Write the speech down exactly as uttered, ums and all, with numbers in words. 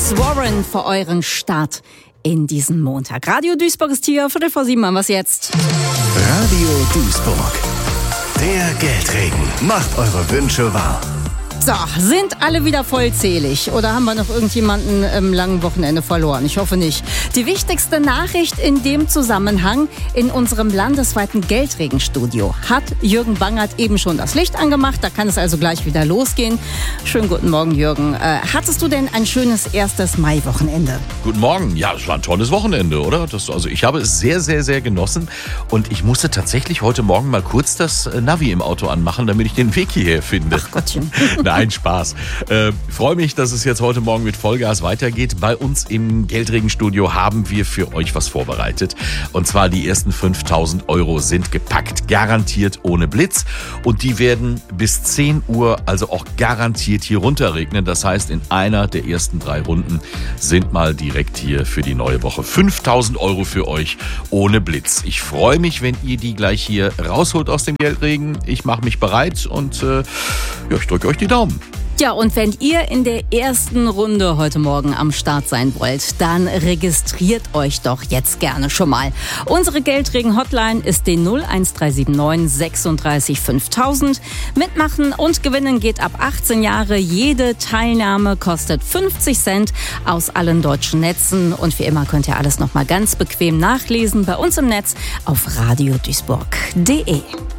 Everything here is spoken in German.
Chris Warren für euren Start in diesen Montag. Radio Duisburg ist hier, Viertel vor sieben, was jetzt? Radio Duisburg. Der Geldregen macht eure Wünsche wahr. So, sind alle wieder vollzählig oder haben wir noch irgendjemanden im langen Wochenende verloren? Ich hoffe nicht. Die wichtigste Nachricht in dem Zusammenhang: in unserem landesweiten Geldregenstudio hat Jürgen Bangert eben schon das Licht angemacht. Da kann es also gleich wieder losgehen. Schönen guten Morgen, Jürgen. Äh, hattest du denn ein schönes erstes Mai-Wochenende? Guten Morgen. Ja, es war ein tolles Wochenende, oder? Das, also ich habe es sehr, sehr, sehr genossen. Und ich musste tatsächlich heute Morgen mal kurz das Navi im Auto anmachen, damit ich den Weg hierher finde. Ach Gottchen. Nein, Spaß. Äh, freue mich, dass es jetzt heute Morgen mit Vollgas weitergeht. Bei uns im Geldregenstudio haben wir für euch was vorbereitet. Und zwar die ersten fünftausend Euro sind gepackt. Garantiert ohne Blitz. Und die werden bis zehn Uhr also auch garantiert hier runterregnen. Das heißt, in einer der ersten drei Runden sind mal direkt hier für die neue Woche fünftausend Euro für euch ohne Blitz. Ich freue mich, wenn ihr die gleich hier rausholt aus dem Geldregen. Ich mache mich bereit und äh, ja, ich drücke euch die Daumen. Ja, und wenn ihr in der ersten Runde heute Morgen am Start sein wollt, dann registriert euch doch jetzt gerne schon mal. Unsere Geldregen-Hotline ist die null eins drei sieben neun sechsunddreißig fünftausend. Mitmachen und gewinnen geht ab achtzehn Jahre. Jede Teilnahme kostet fünfzig Cent aus allen deutschen Netzen. Und wie immer könnt ihr alles nochmal ganz bequem nachlesen bei uns im Netz auf radio duisburg punkt de.